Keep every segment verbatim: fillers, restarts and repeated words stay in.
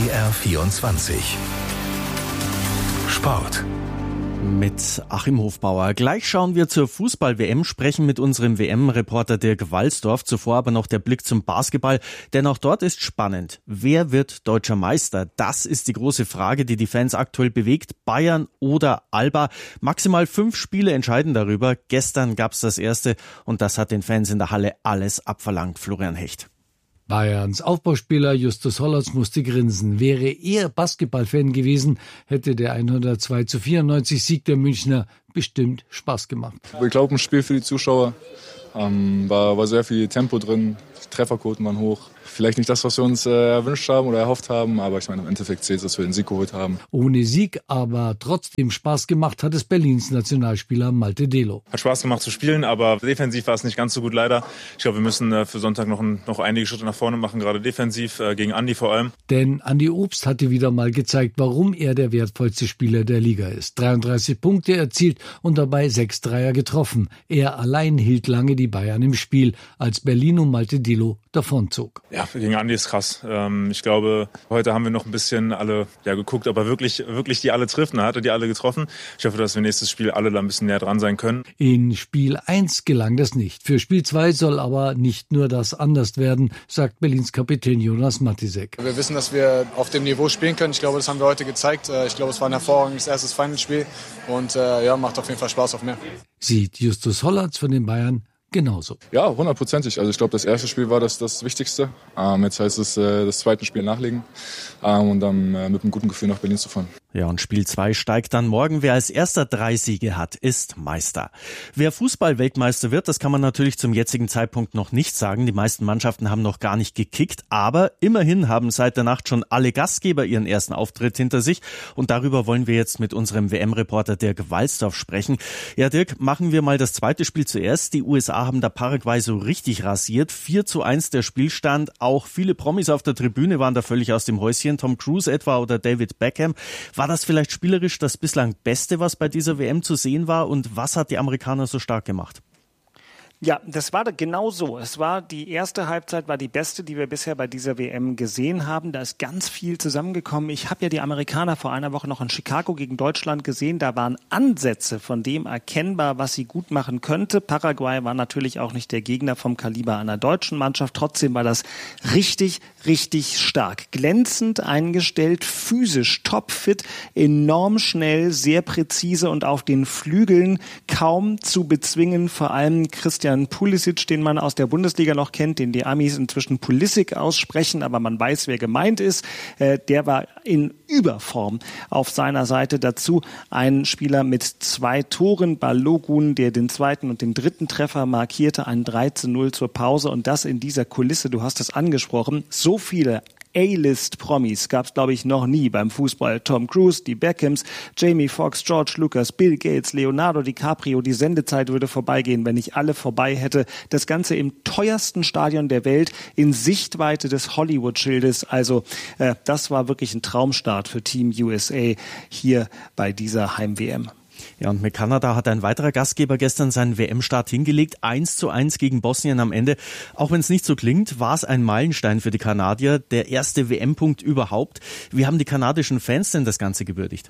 B R vierundzwanzig Sport. Mit Achim Hofbauer. Gleich schauen wir zur Fußball-W M, sprechen mit unserem W M-Reporter Dirk Walsdorf. Zuvor aber noch der Blick zum Basketball, denn auch dort ist spannend. Wer wird deutscher Meister? Das ist die große Frage, die die Fans aktuell bewegt. Bayern oder Alba? Maximal fünf Spiele entscheiden darüber. Gestern gab's das erste und das hat den Fans in der Halle alles abverlangt. Florian Hecht. Bayerns Aufbauspieler Justus Hollatz musste grinsen. Wäre er Basketballfan gewesen, hätte der hundertzwei zu vierundneunzig Sieg der Münchner bestimmt Spaß gemacht. Ich glaube, ein Spiel für die Zuschauer. Ähm, war, war sehr viel Tempo drin, die Trefferquoten waren hoch. Vielleicht nicht das, was wir uns äh, erwünscht haben oder erhofft haben, aber ich meine, im Endeffekt zählt es, dass wir den Sieg geholt haben. Ohne Sieg, aber trotzdem Spaß gemacht hat es Berlins Nationalspieler Malte Delo. Hat Spaß gemacht zu spielen, aber defensiv war es nicht ganz so gut leider. Ich glaube, wir müssen äh, für Sonntag noch, ein, noch einige Schritte nach vorne machen, gerade defensiv, äh, gegen Andi vor allem. Denn Andi Obst hatte wieder mal gezeigt, warum er der wertvollste Spieler der Liga ist. dreiunddreißig Punkte erzielt und dabei sechs Dreier getroffen. Er allein hielt lange die Bayern im Spiel, als Berlin um Malte Delo davonzog. Ja, gegen Andi ist krass. Ähm, ich glaube, heute haben wir noch ein bisschen alle ja, geguckt, ob er wirklich, wirklich die alle trifft. Er hatte die alle getroffen. Ich hoffe, dass wir nächstes Spiel alle da ein bisschen näher dran sein können. In Spiel eins gelang das nicht. Für Spiel zwei soll aber nicht nur das anders werden, sagt Berlins Kapitän Jonas Matisek. Wir wissen, dass wir auf dem Niveau spielen können. Ich glaube, das haben wir heute gezeigt. Ich glaube, es war ein hervorragendes erstes Finalspiel und äh, ja, macht auf jeden Fall Spaß auf mehr. Sieht Justus Hollatz von den Bayern genauso. Ja, hundertprozentig. Also ich glaube, das erste Spiel war das, das Wichtigste. Ähm, jetzt heißt es, äh, das zweite Spiel nachlegen ähm, und dann äh, mit einem guten Gefühl nach Berlin zu fahren. Ja, und Spiel zwei steigt dann morgen. Wer als erster drei Siege hat, ist Meister. Wer Fußball-Weltmeister wird, das kann man natürlich zum jetzigen Zeitpunkt noch nicht sagen. Die meisten Mannschaften haben noch gar nicht gekickt, aber immerhin haben seit der Nacht schon alle Gastgeber ihren ersten Auftritt hinter sich. Und darüber wollen wir jetzt mit unserem W M-Reporter Dirk Walsdorf sprechen. Ja, Dirk, machen wir mal das zweite Spiel zuerst. Die U S A haben da Paraguay so richtig rasiert. vier zu eins der Spielstand. Auch viele Promis auf der Tribüne waren da völlig aus dem Häuschen. Tom Cruise etwa oder David Beckham. War das vielleicht spielerisch das bislang Beste, was bei dieser W M zu sehen war? Und was hat die Amerikaner so stark gemacht? Ja, das war genau so. Es war die erste Halbzeit, war die beste, die wir bisher bei dieser W M gesehen haben. Da ist ganz viel zusammengekommen. Ich habe ja die Amerikaner vor einer Woche noch in Chicago gegen Deutschland gesehen. Da waren Ansätze von dem erkennbar, was sie gut machen könnte. Paraguay war natürlich auch nicht der Gegner vom Kaliber einer deutschen Mannschaft. Trotzdem war das richtig, richtig stark. Glänzend eingestellt, physisch topfit, enorm schnell, sehr präzise und auf den Flügeln kaum zu bezwingen. Vor allem Christian Pulisic, den man aus der Bundesliga noch kennt, den die Amis inzwischen Pulisic aussprechen, aber man weiß, wer gemeint ist. Äh, der war in Überform auf seiner Seite. Dazu ein Spieler mit zwei Toren, Balogun, der den zweiten und den dritten Treffer markierte, ein drei zu null zur Pause und das in dieser Kulisse, du hast es angesprochen, so viele A-List-Promis gab es, glaube ich, noch nie beim Fußball. Tom Cruise, die Beckhams, Jamie Foxx, George Lucas, Bill Gates, Leonardo DiCaprio. Die Sendezeit würde vorbeigehen, wenn ich alle vorbei hätte. Das Ganze im teuersten Stadion der Welt, in Sichtweite des Hollywood-Schildes. Also äh, das war wirklich ein Traumstart für Team U S A hier bei dieser Heim-W M. Ja, und mit Kanada hat ein weiterer Gastgeber gestern seinen W M-Start hingelegt. eins zu eins gegen Bosnien am Ende. Auch wenn es nicht so klingt, war es ein Meilenstein für die Kanadier. Der erste W M-Punkt überhaupt. Wie haben die kanadischen Fans denn das Ganze gewürdigt?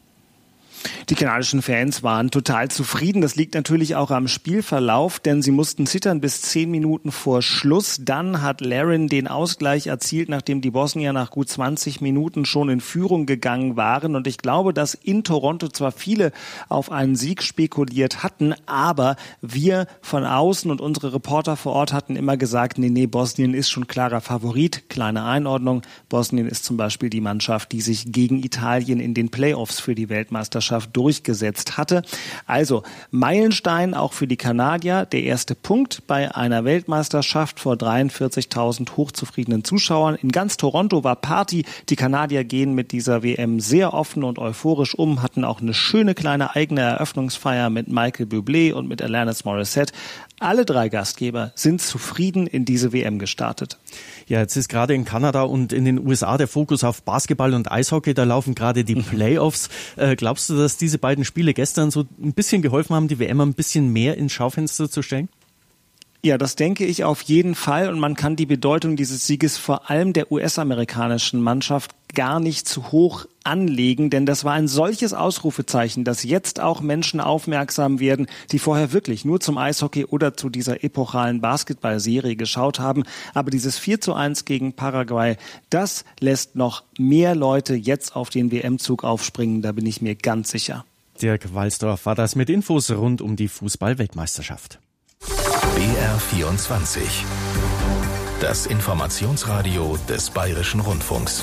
Die kanadischen Fans waren total zufrieden. Das liegt natürlich auch am Spielverlauf, denn sie mussten zittern bis zehn Minuten vor Schluss. Dann hat Larin den Ausgleich erzielt, nachdem die Bosnier nach gut zwanzig Minuten schon in Führung gegangen waren. Und ich glaube, dass in Toronto zwar viele auf einen Sieg spekuliert hatten, aber wir von außen und unsere Reporter vor Ort hatten immer gesagt, nee, nee, Bosnien ist schon klarer Favorit. Kleine Einordnung. Bosnien ist zum Beispiel die Mannschaft, die sich gegen Italien in den Playoffs für die Weltmeisterschaft durchgesetzt hatte. Also Meilenstein auch für die Kanadier. Der erste Punkt bei einer Weltmeisterschaft vor dreiundvierzigtausend hochzufriedenen Zuschauern. In ganz Toronto war Party. Die Kanadier gehen mit dieser W M sehr offen und euphorisch um, hatten auch eine schöne kleine eigene Eröffnungsfeier mit Michael Bublé und mit Alanis Morissette. Alle drei Gastgeber sind zufrieden in diese W M gestartet. Ja, jetzt ist gerade in Kanada und in den U S A der Fokus auf Basketball und Eishockey. Da laufen gerade die Playoffs. Äh, glaubst du, dass diese beiden Spiele gestern so ein bisschen geholfen haben, die W M ein bisschen mehr ins Schaufenster zu stellen? Ja, das denke ich auf jeden Fall. Und man kann die Bedeutung dieses Sieges vor allem der U S-amerikanischen Mannschaft gar nicht zu hoch anlegen, denn das war ein solches Ausrufezeichen, dass jetzt auch Menschen aufmerksam werden, die vorher wirklich nur zum Eishockey oder zu dieser epochalen Basketballserie geschaut haben. Aber dieses vier zu eins gegen Paraguay, das lässt noch mehr Leute jetzt auf den W M-Zug aufspringen, da bin ich mir ganz sicher. Dirk Walsdorf war das mit Infos rund um die Fußball-Weltmeisterschaft. B R vierundzwanzig. Das Informationsradio des Bayerischen Rundfunks.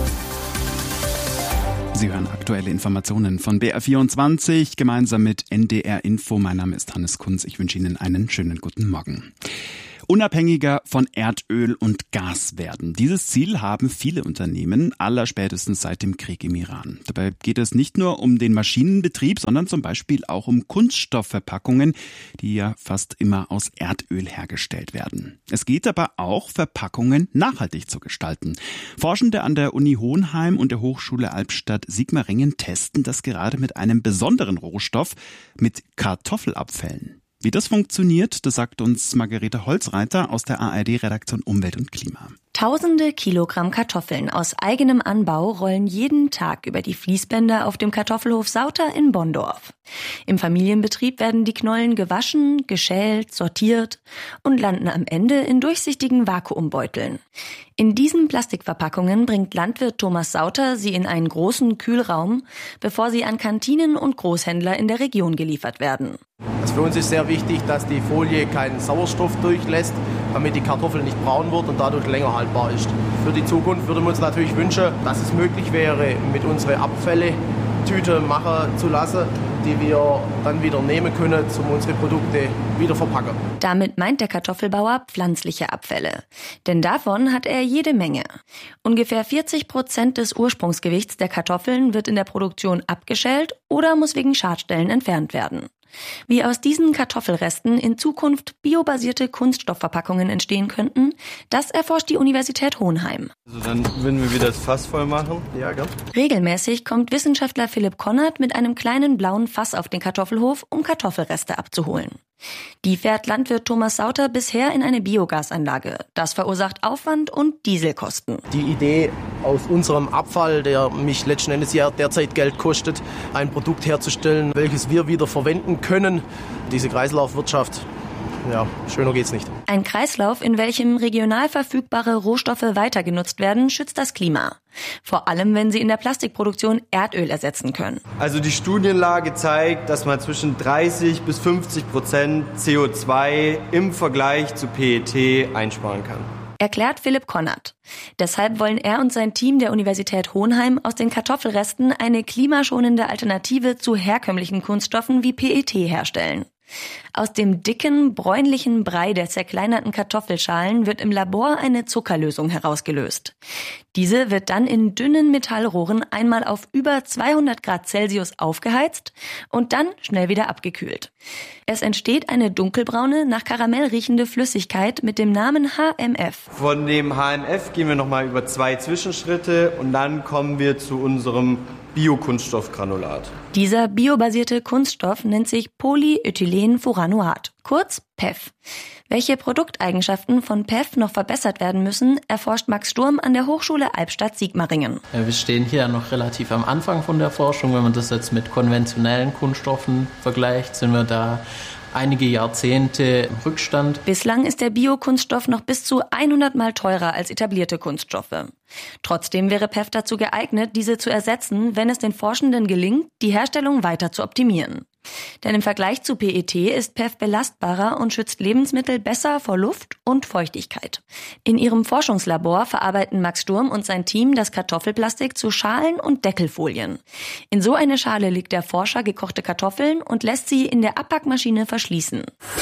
Sie hören aktuelle Informationen von B R vierundzwanzig gemeinsam mit N D R Info. Mein Name ist Hannes Kunz. Ich wünsche Ihnen einen schönen guten Morgen. Unabhängiger von Erdöl und Gas werden. Dieses Ziel haben viele Unternehmen, allerspätestens seit dem Krieg im Iran. Dabei geht es nicht nur um den Maschinenbetrieb, sondern zum Beispiel auch um Kunststoffverpackungen, die ja fast immer aus Erdöl hergestellt werden. Es geht aber auch, Verpackungen nachhaltig zu gestalten. Forschende an der Uni Hohenheim und der Hochschule Albstadt-Sigmaringen testen das gerade mit einem besonderen Rohstoff, mit Kartoffelabfällen. Wie das funktioniert, das sagt uns Margarete Holzreiter aus der A R D-Redaktion Umwelt und Klima. Tausende Kilogramm Kartoffeln aus eigenem Anbau rollen jeden Tag über die Fließbänder auf dem Kartoffelhof Sauter in Bonndorf. Im Familienbetrieb werden die Knollen gewaschen, geschält, sortiert und landen am Ende in durchsichtigen Vakuumbeuteln. In diesen Plastikverpackungen bringt Landwirt Thomas Sauter sie in einen großen Kühlraum, bevor sie an Kantinen und Großhändler in der Region geliefert werden. Also für uns ist sehr wichtig, dass die Folie keinen Sauerstoff durchlässt, damit die Kartoffel nicht braun wird und dadurch länger haltbar ist. Für die Zukunft würden wir uns natürlich wünschen, dass es möglich wäre, mit unseren Abfälle Tüte machen zu lassen, die wir dann wieder nehmen können, um unsere Produkte wieder verpacken. Damit meint der Kartoffelbauer pflanzliche Abfälle. Denn davon hat er jede Menge. Ungefähr vierzig Prozent des Ursprungsgewichts der Kartoffeln wird in der Produktion abgeschält oder muss wegen Schadstellen entfernt werden. Wie aus diesen Kartoffelresten in Zukunft biobasierte Kunststoffverpackungen entstehen könnten, das erforscht die Universität Hohenheim. Also dann würden wir wieder das Fass voll machen. Ja, gell? Regelmäßig kommt Wissenschaftler Philipp Konrad mit einem kleinen blauen Fass auf den Kartoffelhof, um Kartoffelreste abzuholen. Die fährt Landwirt Thomas Sauter bisher in eine Biogasanlage. Das verursacht Aufwand und Dieselkosten. Die Idee, aus unserem Abfall, der mich letzten Endes ja derzeit Geld kostet, ein Produkt herzustellen, welches wir wieder verwenden können. Diese Kreislaufwirtschaft, ja, schöner geht's nicht. Ein Kreislauf, in welchem regional verfügbare Rohstoffe weiter genutzt werden, schützt das Klima. Vor allem, wenn sie in der Plastikproduktion Erdöl ersetzen können. Also die Studienlage zeigt, dass man zwischen dreißig bis fünfzig Prozent C O zwei im Vergleich zu P E T einsparen kann. Erklärt Philipp Konrad. Deshalb wollen er und sein Team der Universität Hohenheim aus den Kartoffelresten eine klimaschonende Alternative zu herkömmlichen Kunststoffen wie P E T herstellen. Aus dem dicken, bräunlichen Brei der zerkleinerten Kartoffelschalen wird im Labor eine Zuckerlösung herausgelöst. Diese wird dann in dünnen Metallrohren einmal auf über zweihundert Grad Celsius aufgeheizt und dann schnell wieder abgekühlt. Es entsteht eine dunkelbraune, nach Karamell riechende Flüssigkeit mit dem Namen H M F. Von dem H M F gehen wir nochmal über zwei Zwischenschritte und dann kommen wir zu unserem Biokunststoffgranulat. Dieser biobasierte Kunststoff nennt sich Polyethylenfuranoat, kurz P E F. Welche Produkteigenschaften von P E F noch verbessert werden müssen, erforscht Max Sturm an der Hochschule Albstadt-Sigmaringen. Ja, wir stehen hier noch relativ am Anfang von der Forschung. Wenn man das jetzt mit konventionellen Kunststoffen vergleicht, sind wir da einige Jahrzehnte im Rückstand. Bislang ist der Biokunststoff noch bis zu hundert Mal teurer als etablierte Kunststoffe. Trotzdem wäre P E F dazu geeignet, diese zu ersetzen, wenn es den Forschenden gelingt, die Herstellung weiter zu optimieren. Denn im Vergleich zu P E T ist P E F belastbarer und schützt Lebensmittel besser vor Luft und Feuchtigkeit. In ihrem Forschungslabor verarbeiten Max Sturm und sein Team das Kartoffelplastik zu Schalen und Deckelfolien. In so eine Schale legt der Forscher gekochte Kartoffeln und lässt sie in der Abpackmaschine verschließen.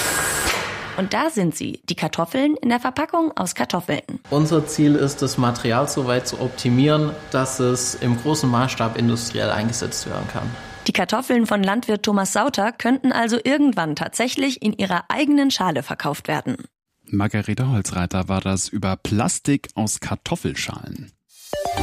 Und da sind sie, die Kartoffeln in der Verpackung aus Kartoffeln. Unser Ziel ist, das Material so weit zu optimieren, dass es im großen Maßstab industriell eingesetzt werden kann. Die Kartoffeln von Landwirt Thomas Sauter könnten also irgendwann tatsächlich in ihrer eigenen Schale verkauft werden. Margarete Holzreiter war das über Plastik aus Kartoffelschalen.